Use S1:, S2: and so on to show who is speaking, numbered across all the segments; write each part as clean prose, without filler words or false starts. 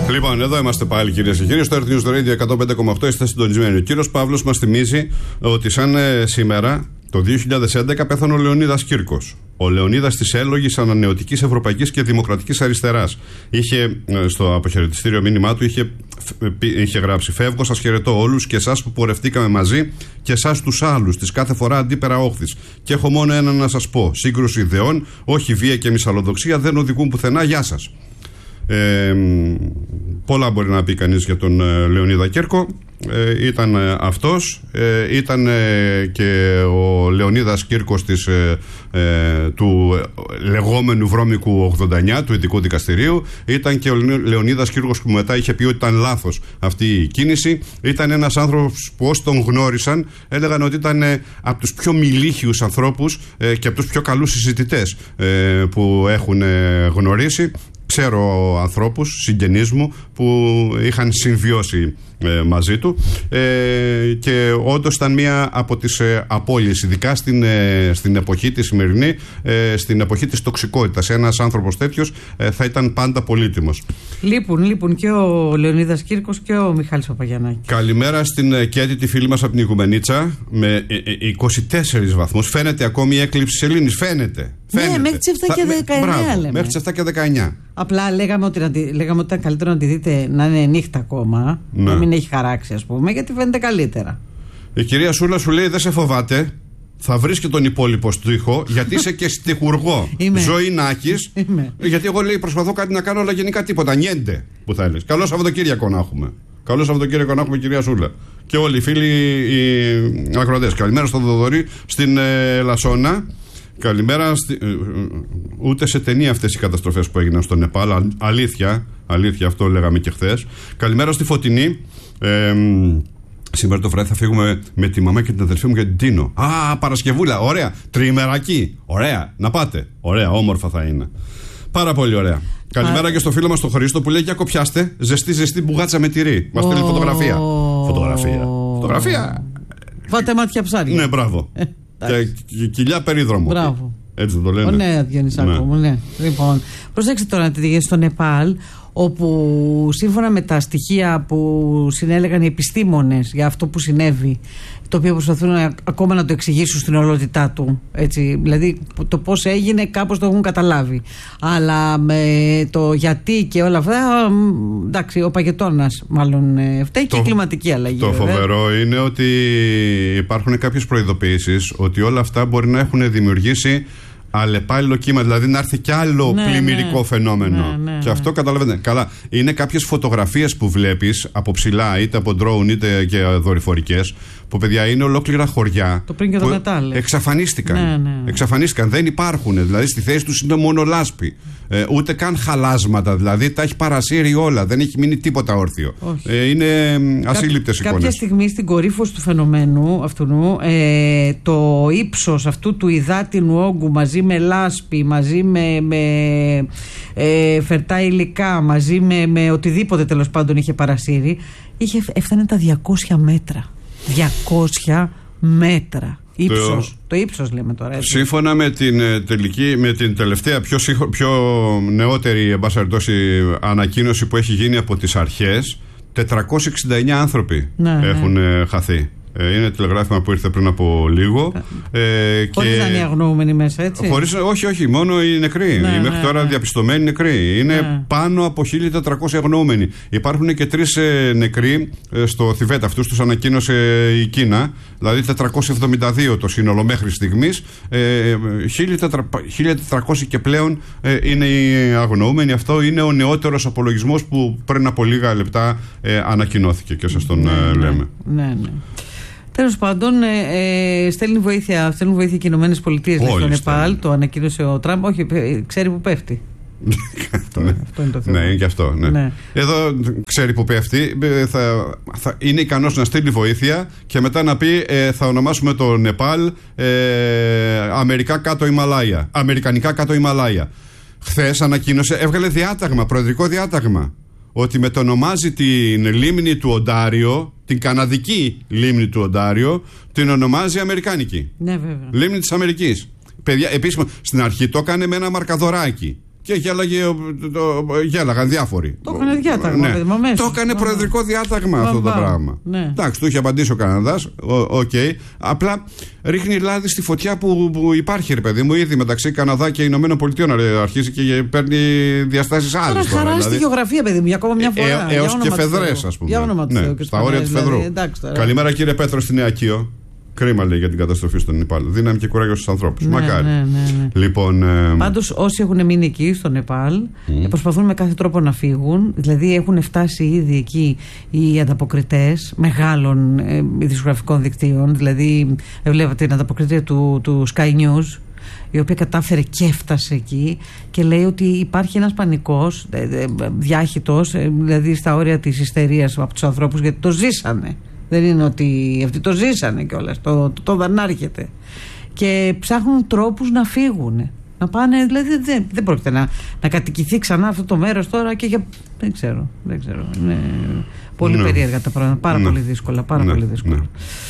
S1: Λοιπόν, εδώ είμαστε πάλι, κυρίες και κύριοι, στο Earth News Radio 105,8. Είστε συντονισμένοι. Ο κύριος Παύλος μας θυμίζει ότι σαν σήμερα, το 2011, πέθανε ο Λεωνίδας Κύρκος. Ο Λεωνίδας της έλογης ανανεωτικής ευρωπαϊκής και δημοκρατικής αριστεράς. Είχε στο αποχαιρετιστήριο μήνυμά του είχε γράψει: «Φεύγω, σας χαιρετώ όλους και εσάς που πορευτήκαμε μαζί και εσάς τους άλλους, της κάθε φορά αντίπερα όχθης. Και έχω μόνο ένα να σας πω: σύγκρουση ιδεών, όχι βία και μυσαλλοδοξία, δεν οδηγούν πουθενά. Γεια σας». Πολλά μπορεί να πει κανείς για τον Λεωνίδα Κύρκο. Ήταν αυτός, ήταν και ο Λεωνίδας Κύρκος του λεγόμενου βρώμικου 89 του Ειδικού Δικαστηρίου. Ήταν και ο Λεωνίδας Κύρκος που μετά είχε πει ότι ήταν λάθος αυτή η κίνηση. Ήταν ένας άνθρωπος που όσοι τον γνώρισαν έλεγαν ότι ήταν από τους πιο μιλίχιους ανθρώπους και από τους πιο καλούς συζητητές που έχουν γνωρίσει. Ξέρω ανθρώπους, συγγενείς μου, που είχαν συμβιώσει μαζί του και όντως ήταν μία από τις απώλειες, ειδικά στην εποχή τη σημερινή, στην εποχή της τοξικότητας. Ένας άνθρωπος τέτοιος θα ήταν πάντα πολύτιμος. Λείπουν και ο Λεωνίδας Κύρκος και ο Μιχάλης Παπαγιαννάκης. Καλημέρα στην Κέτη, τη φίλη μας από την Οικουμενίτσα, με 24 βαθμούς. Φαίνεται ακόμη η έκλειψη της σελήνης. Φαίνεται.
S2: Ναι, μέχρι τις 7 και 19 λέμε.
S1: Μέχρι τις 7 και 19.
S2: Απλά λέγαμε ότι ήταν καλύτερο να τη δείτε να είναι νύχτα ακόμα, να μην έχει χαράξει, ας πούμε, γιατί φαίνεται καλύτερα.
S1: Η κυρία Σούλα σου λέει: δεν σε φοβάται, θα βρεις και τον υπόλοιπο στίχο, γιατί είσαι και στιχουργό. Ζωηνάκης. Γιατί εγώ, λέει, προσπαθώ κάτι να κάνω, αλλά γενικά τίποτα. Νιέντε, που θα έλεγες. Καλό Σαββατοκύριακο να έχουμε. Καλό Σαββατοκύριακο να έχουμε, κυρία Σούλα. Και όλοι οι φίλοι οι ακροατές. Καλημέρα στον Θοδωρή στην Λασόνα. Καλημέρα. Ούτε σε ταινία αυτές οι καταστροφές που έγιναν στο Νεπάλ. Αλήθεια, αυτό λέγαμε και χθες. Καλημέρα στη Φωτεινή. Σήμερα το βράδυ θα φύγουμε με τη μαμά και την αδελφή μου για την Τίνο. Παρασκευούλα, ωραία. Τριημεράκι. Ωραία. Να πάτε. Ωραία, όμορφα θα είναι. Πάρα πολύ ωραία. Καλημέρα και στο φίλο μας τον Χρήστο που λέει: για κοπιάστε. Ζεστή μπουγάτσα με τυρί. Μας στέλνει φωτογραφία. Φωτογραφία.
S2: Βάτε μάτια ψάρια.
S1: Ναι, μπράβο. Και κοιλιά περίδρομο.
S2: Μπράβο.
S1: Έτσι δεν το λένε.
S2: Ναι, Διονυσάκο μου, ναι. Λοιπόν, προσέξτε τώρα τι γίνεται στο Νεπάλ, όπου σύμφωνα με τα στοιχεία που συνέλεγαν οι επιστήμονες για αυτό που συνέβη, το οποίο προσπαθούν ακόμα να το εξηγήσουν στην ολότητά του, έτσι, δηλαδή το πώς έγινε κάπως το έχουν καταλάβει, αλλά με το γιατί και όλα αυτά, εντάξει, ο Παγετώνας μάλλον φταίει και η κλιματική αλλαγή. Το
S1: φοβερό είναι ότι υπάρχουν κάποιες προειδοποιήσεις ότι όλα αυτά μπορεί να έχουν δημιουργήσει αλλεπάλληλο κύμα, δηλαδή να έρθει κι άλλο πλημμυρικό φαινόμενο. Και αυτό καταλαβαίνετε. Καλά, είναι κάποιες φωτογραφίες που βλέπεις από ψηλά, είτε από ντρόουν είτε και δορυφορικές, που παιδιά είναι ολόκληρα χωριά.
S2: Το πριν και το μετά, λέει.
S1: Εξαφανίστηκαν. Εξαφανίστηκαν, δεν υπάρχουν. Δηλαδή στη θέση τους είναι μόνο λάσπη. Ούτε καν χαλάσματα, δηλαδή τα έχει παρασύρει όλα. Δεν έχει μείνει τίποτα όρθιο. Είναι ασύλληπτες εικόνες.
S2: Κάποια στιγμή στην κορύφωση του φαινομένου αυτού, το ύψος αυτού του υδάτινου όγκου μαζί με λάσπη, μαζί με φερτά υλικά, μαζί με οτιδήποτε τέλος πάντων είχε παρασύρει, έφτανε τα 200 μέτρα. 200 μέτρα. Το ύψος λέμε τώρα. Έτσι.
S1: Σύμφωνα με την τελευταία πιο νεότερη ανακοίνωση που έχει γίνει από τις αρχές, 469 άνθρωποι έχουν χαθεί. Είναι τηλεγράφημα που ήρθε πριν από λίγο.
S2: Χωρίς να είναι αγνοούμενοι μέσα, έτσι.
S1: Όχι, μόνο οι νεκροί. Οι μέχρι τώρα διαπιστωμένοι νεκροί. Είναι πάνω από 1.400 αγνοούμενοι. Υπάρχουν και 3 νεκροί στο Θιβέτ. Αυτούς τους ανακοίνωσε η Κίνα. Δηλαδή 472 το σύνολο μέχρι στιγμής. 1.400 και πλέον είναι οι αγνοούμενοι. Αυτό είναι ο νεότερος απολογισμός που πριν από λίγα λεπτά ανακοινώθηκε και σας τον λέμε.
S2: Ναι. Τέλος πάντων, στέλνουν βοήθεια και οι Ηνωμένες Πολιτείες στο Νεπάλ. Το ανακοίνωσε ο Τραμπ. Όχι, ξέρει που πέφτει. Αυτό είναι το θέμα.
S1: Ναι, και αυτό. Ναι. Εδώ ξέρει που πέφτει. Είναι ικανός να στείλει βοήθεια και μετά να πει θα ονομάσουμε το Νεπάλ Αμερικανικά κάτω Ιμαλάια. Χθες ανακοίνωσε, έβγαλε διάταγμα, προεδρικό διάταγμα, ότι μετονομάζει την λίμνη του Οντάριο, την καναδική λίμνη του Οντάριο, την ονομάζει Αμερικάνικη.
S2: Ναι, βέβαια.
S1: Λίμνη της Αμερικής. Παιδιά, επίσημα, στην αρχή το έκανε με ένα μαρκαδοράκι. Και γέλαγαν διάφοροι.
S2: Το έκανε διάταγμα,
S1: ναι. Το έκανε προεδρικό διάταγμα αυτό το πράγμα.
S2: Ναι.
S1: Εντάξει, του είχε απαντήσει ο Καναδάς. Okay. Απλά ρίχνει λάδι στη φωτιά που υπάρχει, ρε παιδί μου, ήδη μεταξύ Καναδά και Ηνωμένων Πολιτειών. Αρχίζει και παίρνει διαστάσεις άλλες.
S2: Τώρα χαρά στη γεωγραφία, παιδί μου, για ακόμα μια φορά.
S1: Έως και φεδρές, ας πούμε.
S2: Για όνομα του Θεού.
S1: Στα όρια του Φεδρού. Καλημέρα, κύριε Πέτρο, στη Νέα Κείο. Κρίμα, λέει, για την καταστροφή στον Νεπάλ. Δύναμη και κουράγιο στους ανθρώπους. Μακάρι.
S2: Ναι.
S1: Λοιπόν,
S2: πάντως, όσοι έχουν μείνει εκεί στο Νεπάλ προσπαθούν με κάθε τρόπο να φύγουν. Δηλαδή, έχουν φτάσει ήδη εκεί οι ανταποκριτές μεγάλων ειδησιογραφικών δικτύων. Δηλαδή, βλέπατε την ανταποκριτή του Sky News, η οποία κατάφερε και έφτασε εκεί και λέει ότι υπάρχει ένας πανικός διάχυτος, δηλαδή στα όρια της ιστερίας από τους ανθρώπους, γιατί το ζήσανε. Δεν είναι ότι αυτοί το ζήσανε κιόλας, το δανάρχεται. Και ψάχνουν τρόπους να φύγουν. Να πάνε, δηλαδή δεν πρόκειται να κατοικηθεί ξανά αυτό το μέρος τώρα και για. Δεν ξέρω. Είναι πολύ περίεργα τα πράγματα. Πάρα πολύ δύσκολα. Πολύ δύσκολα.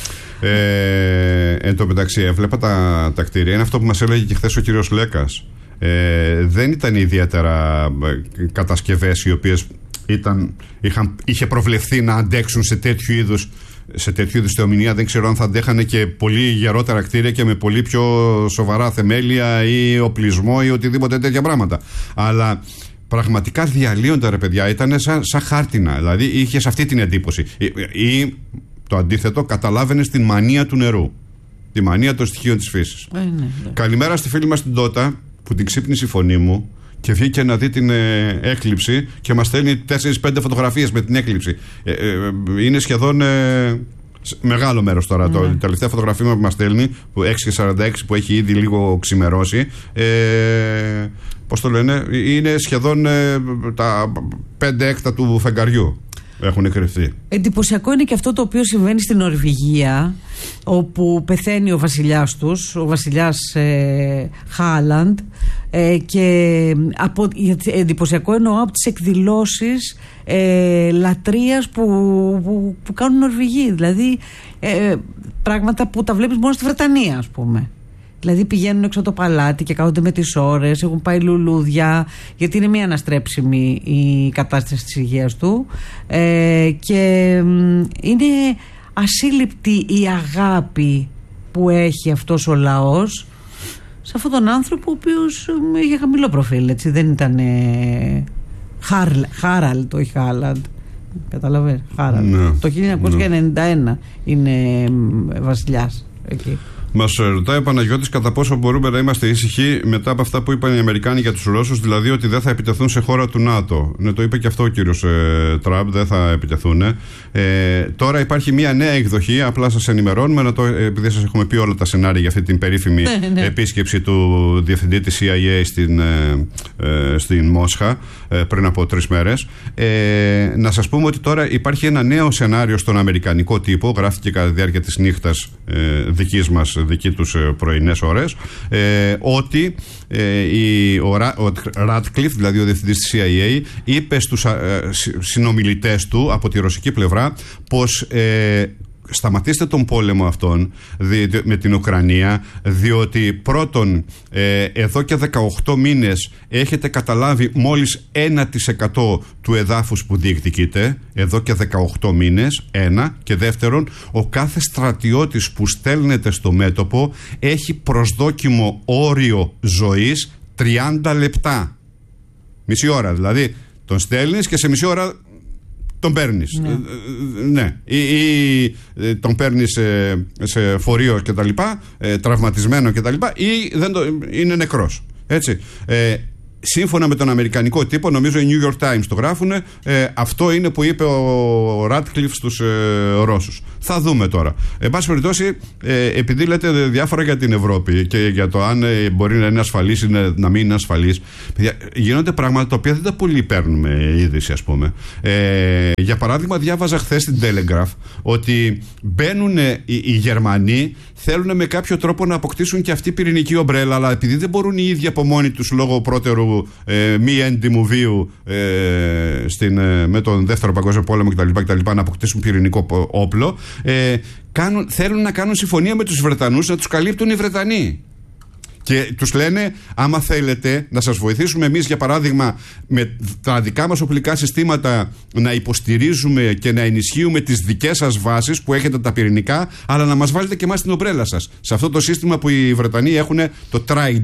S1: Εν τω μεταξύ, έβλεπα τα κτίρια. Είναι αυτό που μας έλεγε και χθες ο κύριος Λέκας. Δεν ήταν ιδιαίτερα κατασκευές οι οποίες είχε προβλεφθεί να αντέξουν σε τέτοιου είδους θεομηνία. Δεν ξέρω αν θα αντέχανε και πολύ γερότερα κτίρια και με πολύ πιο σοβαρά θεμέλια ή οπλισμό ή οτιδήποτε τέτοια πράγματα. Αλλά πραγματικά διαλύοντα, ρε παιδιά, ήταν σαν χάρτινα. Δηλαδή είχες αυτή την εντύπωση. Ή το αντίθετο, καταλάβαινες την μανία του νερού. Τη μανία των στοιχείων της φύσης.
S2: Ναι.
S1: Καλημέρα στη φίλη μας την Τότα, που την ξύπνησε η φωνή μου και βγήκε να δει την έκλειψη και μας στέλνει 4-5 φωτογραφίες με την έκλειψη. Είναι σχεδόν μεγάλο μέρος τώρα. Το τελευταία φωτογραφία που μας στέλνει, που 6:46, που έχει ήδη λίγο ξημερώσει, πώς το λένε, είναι σχεδόν τα 5 έκτα του φεγγαριού έχουν κρυφθεί.
S2: Εντυπωσιακό είναι και αυτό το οποίο συμβαίνει στην Νορβηγία, όπου πεθαίνει ο βασιλιάς τους, ο βασιλιάς Χάλαντ, και εντυπωσιακό εννοώ από τις εκδηλώσεις λατρείας που κάνουν Νορβηγοί. Δηλαδή πράγματα που τα βλέπεις μόνο στη Βρετανία, ας πούμε. Δηλαδή πηγαίνουν έξω από το παλάτι και κάθονται με τις ώρες, έχουν πάει λουλούδια, γιατί είναι μία αναστρέψιμη η κατάσταση της υγείας του, και είναι ασύλληπτη η αγάπη που έχει αυτός ο λαός σε αυτόν τον άνθρωπο, ο οποίος είχε χαμηλό προφίλ, έτσι, δεν ήταν Χάραλντ, όχι Χάλαντ. Καταλαβαίνεις, Χάραλντ. Το 1991 είναι βασιλιάς εκεί.
S1: Μας ρωτάει ο Παναγιώτης κατά πόσο μπορούμε να είμαστε ήσυχοι μετά από αυτά που είπαν οι Αμερικάνοι για τους Ρώσους, δηλαδή ότι δεν θα επιτεθούν σε χώρα του ΝΑΤΟ. Ναι, το είπε και αυτό ο κύριος Τραμπ, δεν θα επιτεθούν. Τώρα υπάρχει μια νέα εκδοχή, απλά σας ενημερώνουμε, επειδή σας έχουμε πει όλα τα σενάρια για αυτή την περίφημη επίσκεψη του διευθυντή της CIA στην Μόσχα πριν από 3 μέρες. Να σας πούμε ότι τώρα υπάρχει ένα νέο σενάριο στον αμερικανικό τύπο, γράφτηκε κατά τη διάρκεια της νύχτας δική τους πρωινές ώρες, ότι ο Ράτκλιφ, δηλαδή ο διευθυντής της CIA, είπε στους συνομιλητές του από τη ρωσική πλευρά πως σταματήστε τον πόλεμο αυτόν με την Ουκρανία, διότι πρώτον εδώ και 18 μήνες έχετε καταλάβει μόλις 1% του εδάφους που διεκδικείτε, εδώ και 18 μήνες, και δεύτερον, ο κάθε στρατιώτης που στέλνετε στο μέτωπο έχει προσδόκιμο όριο ζωής 30 λεπτά, μισή ώρα δηλαδή, τον στέλνεις και σε μισή ώρα τον παίρνεις. Ναι. Ή τον παίρνεις σε φορείο και τα λοιπά, τραυματισμένο και τα λοιπά, ή είναι νεκρός. Έτσι. Σύμφωνα με τον αμερικανικό τύπο, νομίζω οι New York Times το γράφουν, αυτό είναι που είπε ο Ράτκλιφ στους Ρώσους. Θα δούμε τώρα. Εν πάση περιπτώσει, επειδή λέτε διάφορα για την Ευρώπη και για το αν μπορεί να είναι ασφαλής ή να μην είναι ασφαλής, γίνονται πράγματα τα οποία δεν τα πολύ παίρνουμε είδηση, ας πούμε. Για παράδειγμα, διάβαζα χθες στην Telegraph ότι μπαίνουν οι Γερμανοί, θέλουν με κάποιο τρόπο να αποκτήσουν και αυτή πυρηνική ομπρέλα, αλλά επειδή δεν μπορούν οι ίδιοι από μόνοι τους λόγω πρώτερου μη έντιμου βίου με τον Δεύτερο Παγκόσμιο Πόλεμο κτλ. Να αποκτήσουν πυρηνικό όπλο, θέλουν να κάνουν συμφωνία με τους Βρετανούς να τους καλύπτουν οι Βρετανοί. Και τους λένε, άμα θέλετε να σας βοηθήσουμε εμείς, για παράδειγμα, με τα δικά μας οπλικά συστήματα να υποστηρίζουμε και να ενισχύουμε τις δικές σας βάσεις που έχετε τα πυρηνικά, αλλά να μας βάλετε και εμάς την ομπρέλα σας. Σε αυτό το σύστημα που οι Βρετανοί έχουν το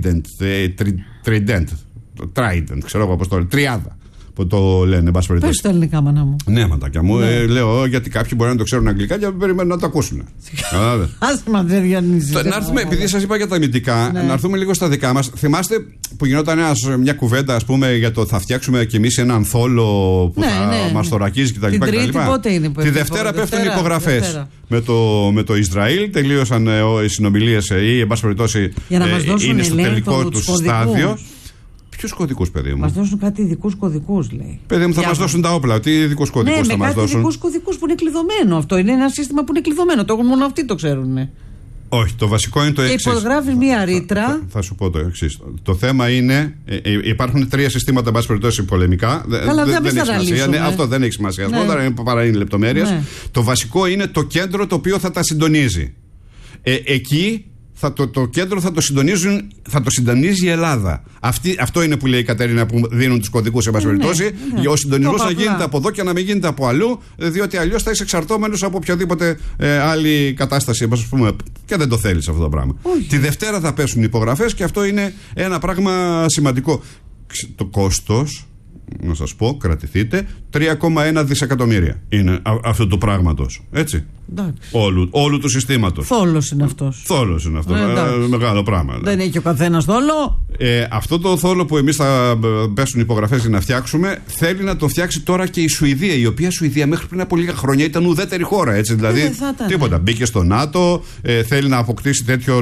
S1: Trident, ξέρω εγώ πώς το λένε, τριάδα. Που το λένε, πες
S2: τα ελληνικά, μάνα μου.
S1: Ναι, ματάκια μου. Λέω, γιατί κάποιοι μπορεί να το ξέρουν αγγλικά και περιμένουν να το ακούσουν.
S2: Άσε μα, δεν διονύζεις.
S1: Να έρθουμε, επειδή σας είπα για τα αμυντικά, να έρθουμε λίγο στα δικά μας. Θυμάστε που γινόταν μια κουβέντα, ας πούμε, για το θα φτιάξουμε κι εμείς έναν θόλο που θα μας θωρακίζει κτλ. Τη Δευτέρα πέφτουν οι υπογραφές. Με το Ισραήλ τελείωσαν οι συνομιλίες ή, εν πάση περιπτώσει, είναι στο τελικό του στάδιο. Ποιους κωδικούς, παιδί μου?
S2: Μας δώσουν κάτι ειδικούς κωδικούς, λέει.
S1: Παιδί μου, θα μας δώσουν τα όπλα. Τι ειδικούς κωδικούς θα μας δώσουν?
S2: Ναι, με ειδικούς κωδικούς που είναι κλειδωμένο. Αυτό είναι ένα σύστημα που είναι κλειδωμένο. Το μόνο αυτοί το ξέρουν.
S1: Όχι, το βασικό είναι το εξής.
S2: Και υπογράφει μία ρήτρα.
S1: Θα σου πω το εξής. Το θέμα είναι, υπάρχουν 3 συστήματα, εν πάση περιπτώσει, πολεμικά.
S2: Δεν έχει σημασία.
S1: Αυτό δεν έχει σημασία. Παρά είναι λεπτομέρειες. Το βασικό είναι το κέντρο το οποίο θα τα συντονίζει. Εκεί. Το κέντρο θα το συντονίζει η Ελλάδα. Αυτό είναι που λέει η Κατερίνα, που δίνουν τους κωδικούς, σε πάση περιπτώσει. Ο συντονισμός να γίνεται από εδώ και να μην γίνεται από αλλού, διότι αλλιώς θα είσαι εξαρτώμενος από οποιαδήποτε άλλη κατάσταση, ας πούμε, και δεν το θέλεις αυτό το πράγμα. Τη Δευτέρα θα πέσουν οι υπογραφές και αυτό είναι ένα πράγμα σημαντικό. Το κόστος, να σας πω, κρατηθείτε, 3,1 δισεκατομμύρια είναι αυτού του πράγματος. Έτσι. Όλου του συστήματος.
S2: Θόλος είναι αυτός.
S1: Μεγάλο πράγμα.
S2: Δεν έχει ο καθένας θόλο.
S1: Αυτό το θόλο που εμείς θα πέσουν υπογραφές για να φτιάξουμε, θέλει να το φτιάξει τώρα και η Σουηδία. Η οποία Σουηδία μέχρι πριν από λίγα χρόνια ήταν ουδέτερη χώρα. Έτσι, δηλαδή τίποτα. Μπήκε στο ΝΑΤΟ, θέλει να αποκτήσει τέτοιο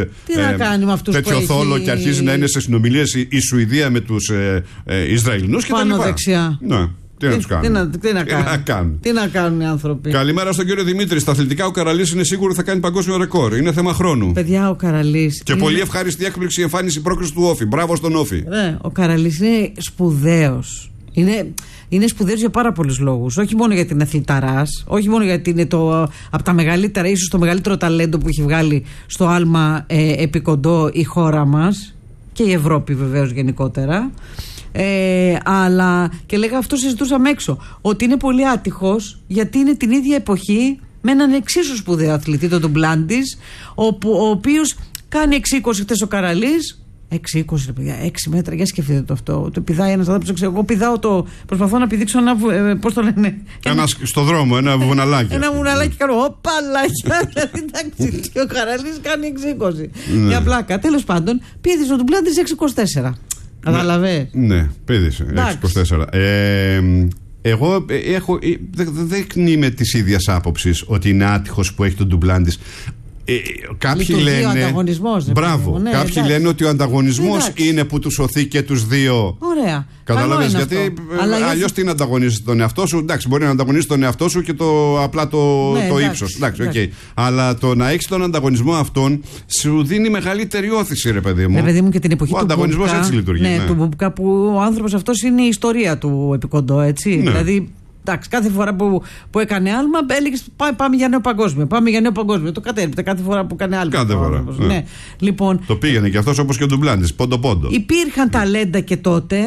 S1: θόλο και αρχίζει να είναι σε συνομιλίες η Σουηδία με τους Ισραηλινούς κτλ.
S2: Πάνω δεξιά.
S1: Ναι.
S2: Τι να κάνουν οι άνθρωποι.
S1: Καλημέρα στον κύριο Δημήτρη. Στα αθλητικά ο Καραλής είναι σίγουρο θα κάνει παγκόσμιο ρεκόρ. Είναι θέμα χρόνου.
S2: Παιδιά, ο Καραλής.
S1: Και πολύ ευχάριστη έκπληξη εμφάνιση πρόκριση του Όφη. Μπράβο στον Όφη.
S2: Ο Καραλής είναι σπουδαίος. Είναι σπουδαίος για πάρα πολλούς λόγους. Όχι μόνο γιατί είναι αθληταράς, όχι μόνο γιατί είναι από τα μεγαλύτερα, ίσως το μεγαλύτερο ταλέντο που έχει βγάλει στο άλμα επικοντό η χώρα μας και η Ευρώπη βεβαίως γενικότερα. Αλλά και λέγα, αυτό συζητούσαμε έξω, ότι είναι πολύ άτυχος γιατί είναι την ίδια εποχή με έναν εξίσου σπουδαίο αθλητή, τον Ντουμπλάντης, ο οποίος κάνει 6-20 χτες ο Καραλής. 6-20 παιδιά, 6 μέτρα, για σκεφτείτε το αυτό. Το πηδάει ένας άνθρωπος, εγώ πηδάω προσπαθώ να πηδήξω ένα, πώς το λένε,
S1: στο δρόμο, ένα βουναλάκι.
S2: Ένα βουναλάκι κάνω, οπαλάκι. Εντάξει, και ο Καραλής κάνει 6-20. Για πλάκα. Τέλος πάντων, πήδησε ο Ντουμπλάντης 6-24. Κατάλαβε.
S1: Ναι, πήδησε 6-24. Εγώ δεν είμαι της ίδιας άποψης ότι είναι άτυχος που έχει τον Ντουμπλάντης. Κάποιοι λένε.
S2: Ο ανταγωνισμός.
S1: Μπράβο. Ναι, κάποιοι λένε ότι ο ανταγωνισμός είναι που τους σωθεί και τους δύο.
S2: Ωραία.
S1: Καταλαβαίνεις, γιατί αλλιώς τι να ανταγωνίζεις τον εαυτό σου. Εντάξει, μπορεί να ανταγωνίσεις τον εαυτό σου και απλά το ύψος. Εντάξει, okay. Αλλά το να έχεις τον ανταγωνισμό αυτόν σου δίνει μεγαλύτερη όθηση, ρε παιδί μου.
S2: Ρε παιδί μου, και την εποχή
S1: ο ανταγωνισμός έτσι λειτουργεί.
S2: Ναι, του Μπουμπκά, που ο άνθρωπος αυτός είναι η ιστορία του επικοντό, έτσι. Ναι. Δηλαδή. Εντάξει, κάθε φορά που έκανε άλμα, έλεγε πάμε για νέο παγκόσμιο. Πάμε για νέο παγκόσμιο. Το κατέριπτε κάθε φορά που έκανε άλμα.
S1: Κάθε φορά.
S2: Ναι. Λοιπόν,
S1: το πήγαινε και αυτός όπως και ο Ντουμπλάντης, πόντο-πόντο.
S2: Υπήρχαν ταλέντα και τότε.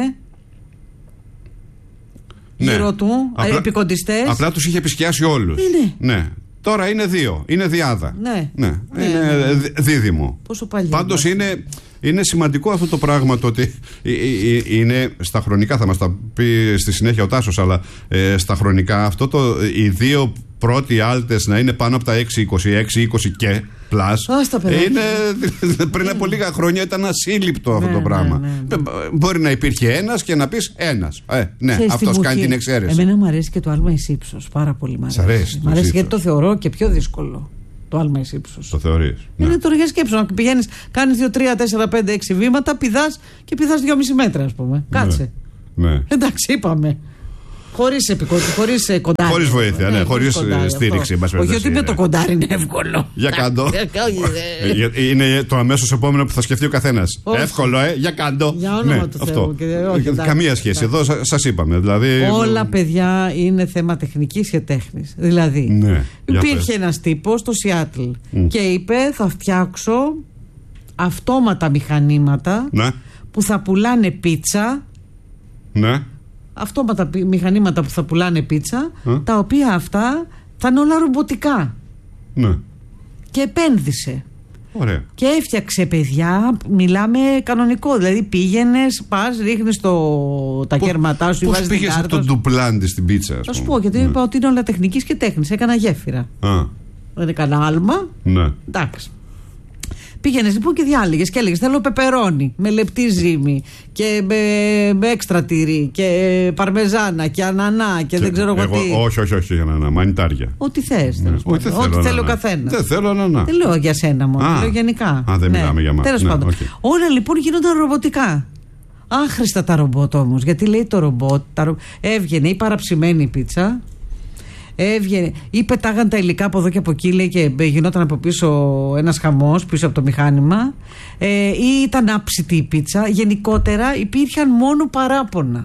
S2: Ναι. Γύρω του, επικοντιστές.
S1: Απλά τους είχε επισκιάσει όλους. Ναι. Τώρα είναι δύο. Είναι διάδα. Ναι. Είναι δίδυμο.
S2: Πόσο παλιά.
S1: Πάντως είναι σημαντικό αυτό το πράγμα, το ότι είναι στα χρονικά, θα μας τα πει στη συνέχεια ο Τάσος, αλλά στα χρονικά αυτό οι δύο πρώτοι άλτες να είναι πάνω από τα 6-26-20 και πλάς, πριν από λίγα χρόνια ήταν ασύλληπτο αυτό το πράγμα. Μπορεί να υπήρχε ένας και να πεις ένας. Ναι, αυτός κάνει την εξαίρεση.
S2: Εμένα μου αρέσει και το άλμα εις ύψος, πάρα πολύ μου αρέσει. Μ' αρέσει γιατί το θεωρώ και πιο δύσκολο. Το άλμα εις ύψος.
S1: Το θεωρείς.
S2: Είναι τώρα για σκέψου. Να πηγαίνεις, κάνεις 2, 3, 4, 5, 6 βήματα, πηδάς και πηδάς 2,5 μέτρα, ας πούμε. Κάτσε.
S1: Ναι.
S2: Εντάξει, είπαμε. Χωρίς κοντάρι.
S1: Χωρίς βοήθεια, ναι, χωρίς στήριξη.
S2: Όχι ότι με το κοντάρι είναι εύκολο.
S1: Για κάντο. Είναι το αμέσως επόμενο που θα σκεφτεί ο καθένας. Εύκολο, για κάντο.
S2: Για όνομα του Θεού.
S1: Καμία σχέση. Εδώ σας είπαμε.
S2: Όλα, παιδιά, είναι θέμα τεχνικής και τέχνης. Δηλαδή, υπήρχε ένας τύπος στο Σιάτλ και είπε: θα φτιάξω αυτόματα μηχανήματα που θα πουλάνε πίτσα.
S1: Ναι.
S2: Αυτόματα μηχανήματα που θα πουλάνε πίτσα, τα οποία αυτά θα είναι όλα ρομποτικά.
S1: Ναι.
S2: Και επένδυσε.
S1: Ωραία.
S2: Και έφτιαξε, παιδιά, μιλάμε κανονικό. Δηλαδή πήγαινες, πας, ρίχνεις τα κέρματά σου.
S1: Πώς πήγες από τον ντουπλάντι στην πίτσα,
S2: Θα σου πω, γιατί είπα ότι είναι όλα τεχνικής και τέχνης. Έκανα γέφυρα. Δεν έκανα άλμα.
S1: Ναι.
S2: Εντάξει. Πήγαινες λοιπόν και διάλεγες και έλεγες θέλω πεπερώνι με λεπτή ζύμη και με έξτρα τυρί και παρμεζάνα και ανανά και δεν ξέρω εγώ τι.
S1: Όχι, ανανά, μανιτάρια.
S2: Ό,τι θες. Ό,τι θέλει ο καθένας.
S1: Δεν θέλω ανανά.
S2: Δεν λέω για σένα μόνο, λέω γενικά.
S1: Δεν μιλάμε για μας.
S2: Τέλος πάντων. Όλα λοιπόν γίνονταν ρομποτικά. Άχρηστα τα ρομπότ όμως. Γιατί λέει το ρομπότ, έβγαινε η παραψημένη πίτσα. Έβγαινε ή πετάγαν τα υλικά από εδώ και από εκεί, λέει, και γινόταν από πίσω ένας χαμός πίσω από το μηχάνημα, ή ήταν άψητη η πίτσα. Γενικότερα υπήρχαν μόνο παράπονα.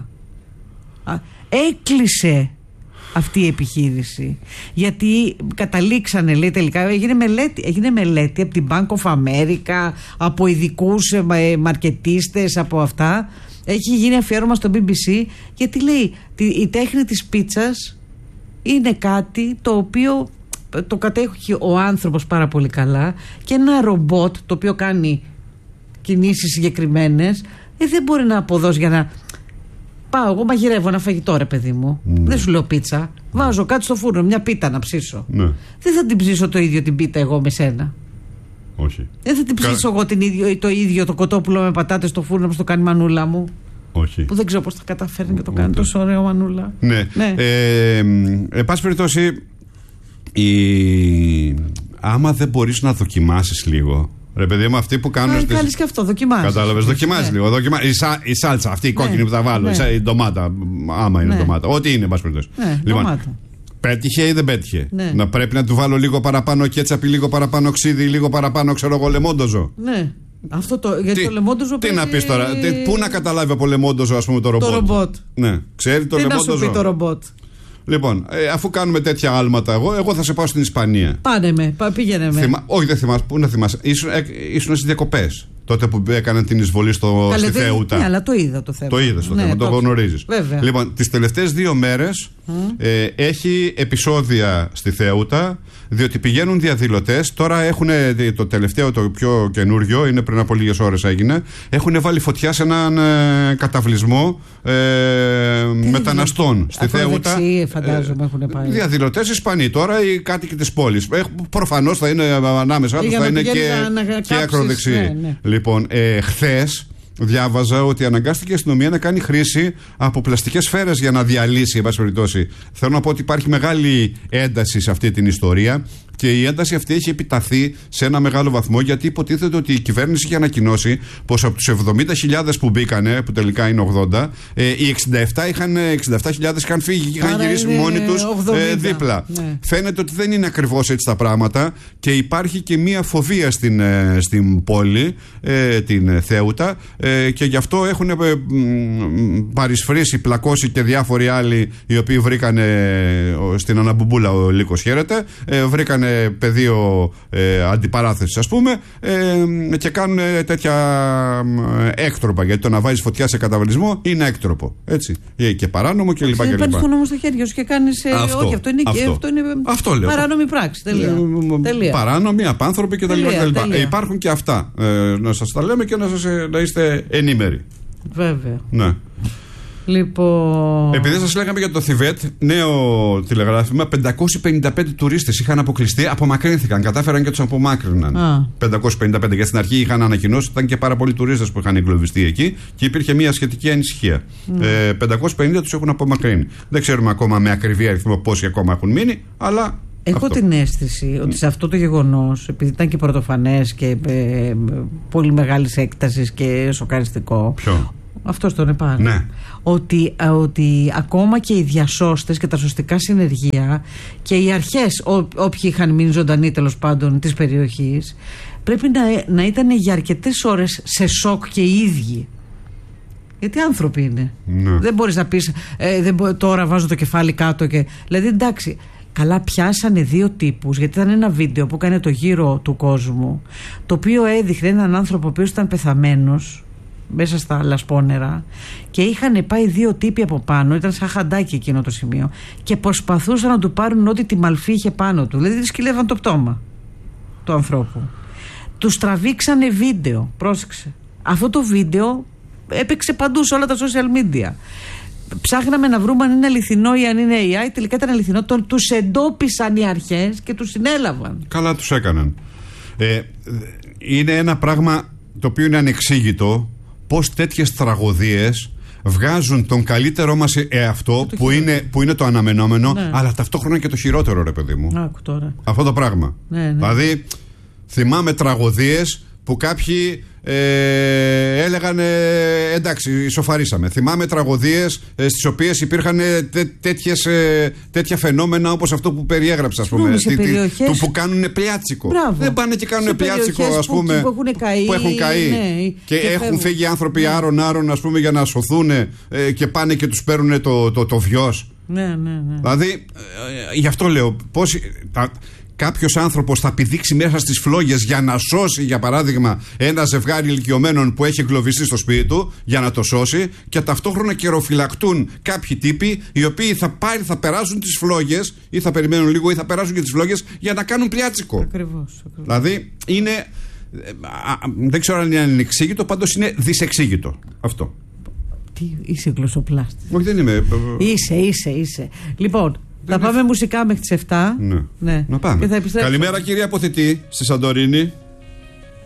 S2: Έκλεισε αυτή η επιχείρηση, γιατί καταλήξανε, λέει, τελικά έγινε μελέτη από την Bank of America, από ειδικούς μαρκετίστες, από αυτά. Έχει γίνει αφιέρωμα στο BBC, γιατί λέει η τέχνη της πίτσας είναι κάτι το οποίο το κατέχει ο άνθρωπος πάρα πολύ καλά, και ένα ρομπότ το οποίο κάνει κινήσεις συγκεκριμένες δεν μπορεί να αποδώσει για να πάω εγώ μαγειρεύω ένα φαγητό, ρε παιδί μου. Δεν σου λέω πίτσα. Βάζω κάτι στο φούρνο, μια πίτα να ψήσω. Δεν θα την ψήσω το ίδιο την πίτα εγώ με σένα.
S1: Όχι.
S2: Δεν θα την ψήσω εγώ το ίδιο το κοτόπουλο με πατάτες στο φούρνο όπως το κάνει η μανούλα μου.
S1: Όχι.
S2: Που δεν ξέρω πώς θα καταφέρνει και το κάνει τόσο ωραίο μανούλα.
S1: Ναι. Εν πάση περιπτώσει, άμα δεν μπορείς να δοκιμάσεις λίγο. Ρε παιδί μου, αυτοί που κάνουν.
S2: Κάνεις και αυτό, δοκιμάζεις.
S1: Κατάλαβες, δοκιμάζεις λίγο. Η σάλτσα, αυτή η κόκκινη που θα βάλω. Η ντομάτα, άμα είναι ντομάτα. Ό,τι είναι, εν πάση περιπτώσει. Λοιπόν, πέτυχε ή δεν πέτυχε? Να πρέπει να του βάλω λίγο παραπάνω κέτσαπι, λίγο παραπάνω ξύδι, λίγο παραπάνω, ξέρω εγώ, λεμόντοζο.
S2: Ναι. Γιατί το λεμόντοζο
S1: τι να πεις τώρα, πού να καταλάβει από λεμόντοζο, ας πούμε, το ρομπότ?
S2: Το ρομπότ.
S1: Ναι, ξέρει το λεμόντοζο.
S2: Τι να σου πει το ρομπότ?
S1: Λοιπόν, αφού κάνουμε τέτοια άλματα, εγώ θα σε πάω στην Ισπανία.
S2: Πήγαινε με.
S1: Όχι, δεν θυμάσαι. Πού να θυμάσαι? Ήσουν στις διακοπές. Τότε που έκαναν την εισβολή στη Θέουτα.
S2: Ναι, αλλά το είδα το θέμα.
S1: Το είδες το θέμα, το γνωρίζεις.
S2: Βέβαια.
S1: Λοιπόν, τις τελευταίες 2 μέρες έχει επεισόδια στη Θέουτα, διότι πηγαίνουν διαδηλωτές. Τώρα έχουν το τελευταίο, το πιο καινούριο, είναι πριν από λίγες ώρες έγινε. Έχουν βάλει φωτιά σε έναν καταβλισμό μεταναστών στη Θέουτα.
S2: Φαντάζομαι έχουν πάει.
S1: Διαδηλωτές Ισπανοί τώρα, οι κάτοικοι της πόλης. Προφανώς θα είναι ανάμεσά τους, θα είναι και ακροδεξιοί. Ναι. Λοιπόν, χθες διάβαζα ότι αναγκάστηκε η αστυνομία να κάνει χρήση από πλαστικές σφαίρες για να διαλύσει, εν πάση περιπτώσει. Θέλω να πω ότι υπάρχει μεγάλη ένταση σε αυτή την ιστορία, και η ένταση αυτή έχει επιταθεί σε ένα μεγάλο βαθμό, γιατί υποτίθεται ότι η κυβέρνηση είχε ανακοινώσει πως από τους 70.000 που μπήκανε, που τελικά είναι 80, οι 67.000 είχαν φύγει και είχαν γυρίσει μόνοι τους δίπλα. Ναι. Φαίνεται ότι δεν είναι ακριβώς έτσι τα πράγματα, και υπάρχει και μία φοβία στην πόλη, την Θέουτα, και γι' αυτό έχουν παρισφρήσει, πλακώσει και διάφοροι άλλοι, οι οποίοι βρήκανε στην Αναμπουμπούλα, ο Λύκος χαίρεται, βρήκανε πεδίο αντιπαράθεσης, ας πούμε, και κάνουν τέτοια έκτροπα, γιατί το να βάζεις φωτιά σε καταβλισμό είναι έκτροπο, έτσι, και παράνομο και λοιπά.
S2: Παίρνεις τον νόμο στα χέρια σου και κάνεις όχι, αυτό είναι παράνομη πράξη. Τελεία.
S1: Παράνομοι, απάνθρωποι κτλ. Υπάρχουν και αυτά, να σας τα λέμε και να είστε ενήμεροι.
S2: Βέβαια.
S1: Ναι.
S2: Λοιπόν...
S1: Επειδή σας λέγαμε για το Θιβέτ, νέο τηλεγράφημα, 555 τουρίστες είχαν αποκλειστεί, απομακρύνθηκαν, κατάφεραν και τους απομάκρυναν. 555, γιατί στην αρχή είχαν ανακοινώσει, ήταν και πάρα πολλοί τουρίστες που είχαν εγκλωβιστεί εκεί και υπήρχε μια σχετική ανησυχία. 550 τους έχουν απομακρύνει. Δεν ξέρουμε ακόμα με ακριβή αριθμό πόσοι ακόμα έχουν μείνει, αλλά...
S2: Έχω την αίσθηση ότι σε αυτό το γεγονός, επειδή ήταν και πρωτοφανές και πολύ μεγάλης έκτασης και σοκαριστικό.
S1: Ποιο?
S2: Αυτό στο Νεπάλ.
S1: Ναι.
S2: Ότι ακόμα και οι διασώστες και τα σωστικά συνεργεία και οι αρχές, όποιοι είχαν μείνει ζωντανοί τέλος πάντων της περιοχής, πρέπει να ήταν για αρκετές ώρες σε σοκ και οι ίδιοι. Γιατί άνθρωποι είναι.
S1: Ναι.
S2: Δεν μπορείς να πεις τώρα βάζω το κεφάλι κάτω και... Δηλαδή εντάξει, Καλά, πιάσανε 2 τύπους, γιατί ήταν ένα βίντεο που έκανε το γύρο του κόσμου, το οποίο έδειχνε έναν άνθρωπο ο οποίος ήταν πεθαμένος μέσα στα λασπόνερα και είχαν πάει 2 τύποι από πάνω, ήταν σαν χαντάκι εκείνο το σημείο, και προσπαθούσαν να του πάρουν ό,τι τη μαλφή είχε πάνω του, δηλαδή σκυλεύαν το πτώμα του ανθρώπου. Τους τραβήξανε βίντεο, πρόσεξε. Αυτό το βίντεο έπαιξε παντού σε όλα τα social media. Ψάχναμε να βρούμε αν είναι αληθινό ή αν είναι AI. Τελικά ήταν αληθινό. Τους εντόπισαν οι αρχές και τους συνέλαβαν.
S1: Καλά τους έκαναν. Είναι ένα πράγμα το οποίο είναι ανεξήγητο, πώς τέτοιες τραγωδίες βγάζουν τον καλύτερό μας εαυτό, που είναι το αναμενόμενο, ναι, αλλά ταυτόχρονα και το χειρότερο, ρε παιδί μου.
S2: Άκου τώρα.
S1: Αυτό το πράγμα.
S2: Ναι.
S1: Δηλαδή, θυμάμαι τραγωδίες που κάποιοι έλεγαν εντάξει, σοφαρίσαμε. Θυμάμαι τραγωδίες στις οποίες υπήρχαν τέτοια φαινόμενα όπως αυτό που περιέγραψα, ας πούμε. Που κάνουν πλιάτσικο. Δεν πάνε και κάνουν πλιάτσικο, ας πούμε, που έχουν καεί. Ναι, και έχουν φύγει άνθρωποι άρον, ας πούμε, για να σωθούν, και πάνε και τους παίρνουν το βιός.
S2: Ναι.
S1: Δηλαδή, γι' αυτό λέω, κάποιος άνθρωπος θα πηδήξει μέσα στις φλόγες για να σώσει, για παράδειγμα, ένα ζευγάρι ηλικιωμένων που έχει εγκλωβιστεί στο σπίτι του, για να το σώσει, και ταυτόχρονα καιροφυλακτούν κάποιοι τύποι οι οποίοι θα περάσουν τις φλόγες, ή θα περιμένουν λίγο, ή θα περάσουν και τις φλόγες για να κάνουν πλιάτσικο.
S2: Ακριβώς.
S1: Δηλαδή είναι. Δεν ξέρω αν είναι ανεξήγητο, πάντως είναι δυσεξήγητο αυτό.
S2: Τι, είσαι γλωσσοπλάστης?
S1: Όχι, δεν είμαι.
S2: Είσαι. Λοιπόν, θα πάμε μουσικά μέχρι τις 7.
S1: Ναι. Να πάμε.
S2: Και θα επιστρέψουμε.
S1: Καλημέρα, κύριε Αποθητή, στη Σαντορίνη.